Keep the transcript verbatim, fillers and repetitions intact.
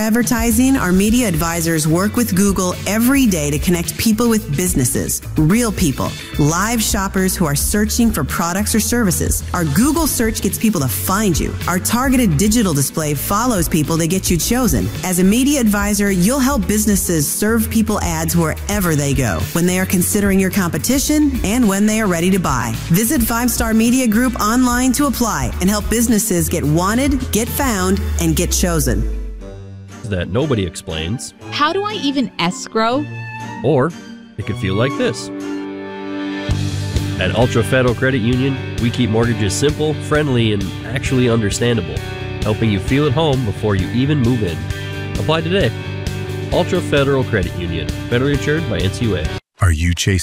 advertising, our media advisors work with Google every day to connect people with businesses, real people, live shoppers who are searching for products or services. Our Google search gets people to find you. Our targeted digital display follows people to get you chosen. As a media advisor, you'll help businesses serve people ads wherever they go, when they are considering your competition and when they are ready to buy. Visit Five Star Media Group online to apply and help businesses get wanted, get found, and get chosen. That nobody explains. How do I even escrow? Or it could feel like this. At Ultra Federal Credit Union, we keep mortgages simple, friendly, and actually understandable, helping you feel at home before you even move in. Apply today. Ultra Federal Credit Union, federally insured by N C U A. Are you chasing